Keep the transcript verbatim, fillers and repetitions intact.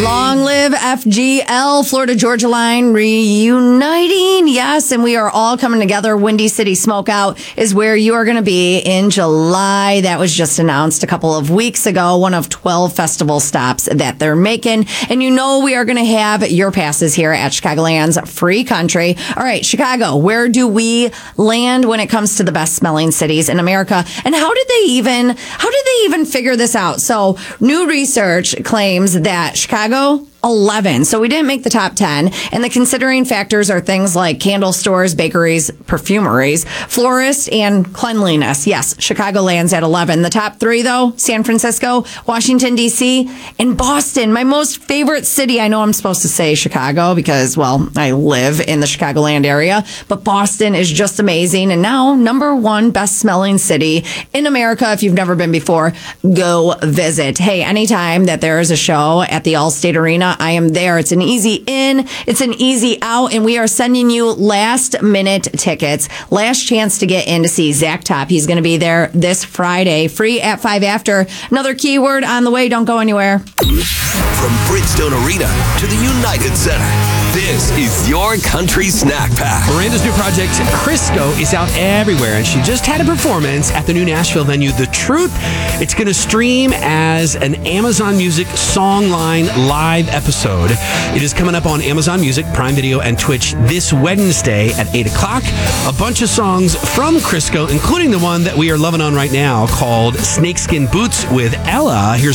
Long live F G L, Florida Georgia Line reuniting. Yes, and we are all coming together. Windy City Smokeout is where you are going to be in July. That was just announced a couple of weeks ago. One of twelve festival stops that they're making. And you know we are going to have your passes here at Chicagoland's Free Country. All right, Chicago, where do we land when it comes to the best smelling cities in America? And how did they even, how did they even figure this out? So new research claims that Chicago, eleven. So we didn't make the top ten. And the considering factors are things like candle stores, bakeries, perfumeries, florists, and cleanliness. Yes, Chicago lands at eleven. The top three, though, San Francisco, Washington, D C, and Boston. My most favorite city. I know I'm supposed to say Chicago because, well, I live in the Chicagoland area. But Boston is just amazing. And now, number one best smelling city in America. If you've never been before, go visit. Hey, anytime that there is a show at the Allstate Arena, I am there. It's an easy in, it's an easy out, and we are sending you last minute tickets. Last chance to get in to see Zach Top. He's going to be there this Friday, free at five after. Another keyword on the way. Don't go anywhere. From Bridgestone Arena to the United Center, this is your country snack pack. Miranda's new project, Crisco, is out everywhere, and she just had a performance at the new Nashville venue, The Truth. It's going to stream as an Amazon Music Songline live episode. It is coming up on Amazon Music, Prime Video, and Twitch this Wednesday at eight o'clock. A bunch of songs from Crisco, including the one that we are loving on right now called Snakeskin Boots with Ella. Here's